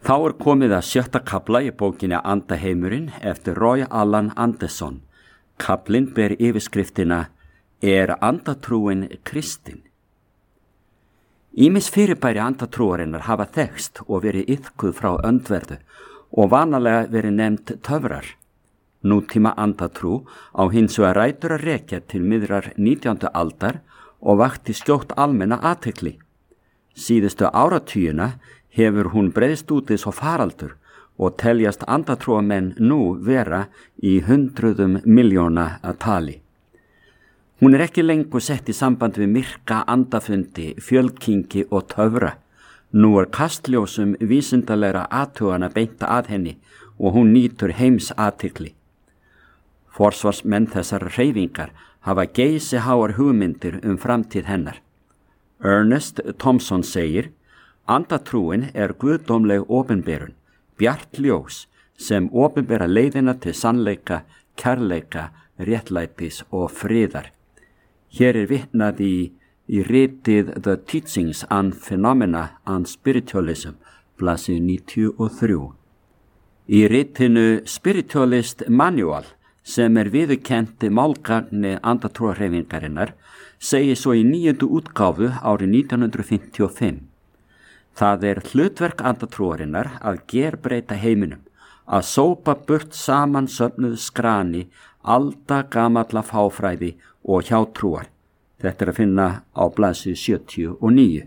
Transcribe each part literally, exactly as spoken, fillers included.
Þá er komið að sjötta kafla í bókinni Andaheimurinn eftir Roy Allan Anderson. Kaflinn ber yfirskriftina Er andatrúin kristin? Ýmis fyrirbæri andatrúarinnar hafa þekkst og verið iðkuð frá öndverðu og vanalega verið nefnt töfrar. Nútíma andatrú á hins vegar rætur að rekja til miðrar nítjándu aldar og vakti skjótt almenna athygli. Síðustu áratugina hefur hún breiðst út eins og faraldur og teljast andatrúamenn nú vera í hundruðum miljóna að tali. Hún er ekki lengur sett í samband við myrka andafundi, fjölkingi og töfra. Nú er kastljósum vísindalegra athugana beinta að henni og hún nýtur heims athygli. Forsvarsmenn þessar hreyfingar hafa geysiháar hugmyndir um framtíð hennar. Ernest Thompson segir, andatrúin er guðdómleg opinberun, bjart ljós sem opinbera leiðina til sannleika, kærleika, réttlætis og friðar. Hér er vitnað í, í ritið The Teachings and Phenomena and Spiritualism, blaðsíðu níutíu og þrjú. Í ritinu Spiritualist Manual, sem er viðurkennt málgagni andatrúarhreyfingarinnar, segir svo í níundu útgáfu árið nítján hundruð fimmtíu og fimm. Það er hlutverk andatrúarinnar að gerbreyta heiminum, að sópa burt saman söfnuð skrani, alda gamalla fáfræði og hjátrúar. Þetta er að finna á blaðsíðu sjötíu og níu.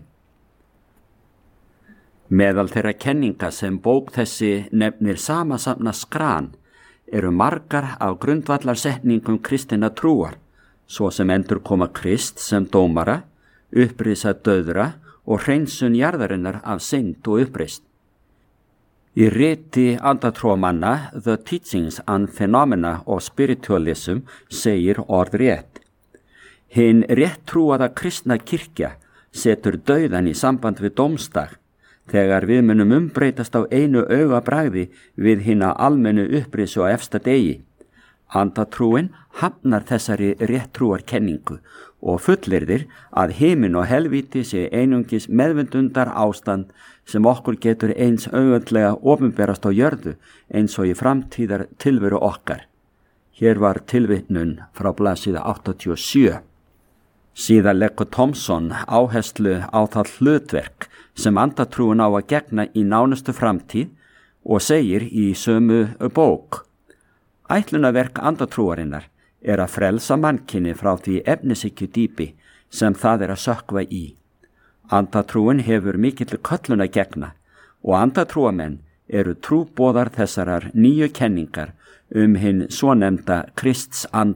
Meðal þeirra kenninga sem bók þessi nefnir samasafna skran eru margar af grundvallarsetningum kristinna trúar, svo sem endurkoma Krist sem dómara, upprisa dauðra og hreinsun jarðarinnar af synd og uppreist. Í riti andatrúamanna The Teachings and Phenomena of Spiritualism segir orðrétt. Hinn réttrúaða kristna kirkja setur dauðan í samband við dómsdag, þegar við munum umbreytast á einu augabragði við hina almennu upprisu á efsta degi. Andatrúin hafnar þessari réttrúarkenningu og fullyrðir að himinn og helvíti sé einungis meðvindundar ástand sem okkur getur eins auðvöldlega opinberast á jörðu eins og í framtíðar tilveru okkar. Hér var tilvitnun frá blaðsíðu áttatíu og sjö. Síðan leggur Thompson áherslu á það hlutverk sem andatrúin á að gegna í nánustu framtíð og segir í sömu bók. Ætlunarverk andatrúarinnar er að frelsa mannkyni frá því efnishyggju dýpi sem það er að sökkva í. Andatrúin hefur mikill köllun að gegna og andatrúamenn eru trúboðar þessarar nýju kenningar um hinn svonefnda Krists anda.